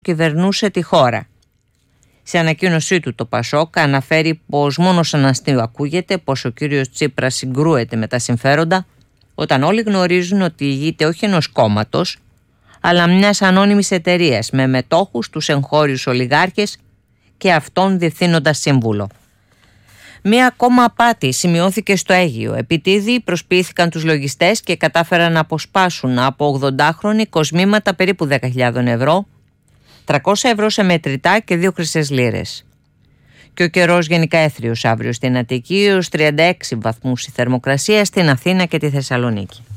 κυβερνούσε τη χώρα. Σε ανακοίνωσή του το ΠΑΣΟΚ αναφέρει πως μόνο σαν αστείο ακούγεται πως ο κύριος Τσίπρας συγκρούεται με τα συμφέροντα, όταν όλοι γνωρίζουν ότι ηγείται όχι ενός κόμματος, αλλά μιας ανώνυμης εταιρείας με μετόχους τους εγχώριους ολιγάρχες και αυτόν διευθύνοντας σύμβουλο. Μία ακόμα απάτη σημειώθηκε στο Αίγυο. Επιτίδη προσποιήθηκαν τους λογιστές και κατάφεραν να αποσπάσουν από 80χρονοι κοσμήματα περίπου 10.000 ευρώ, 300 ευρώ σε μετρητά και 2 χρυσές λίρες. Και ο καιρός γενικά έθριος αύριο στην Αττική, έως 36 βαθμούς η θερμοκρασία στην Αθήνα και τη Θεσσαλονίκη.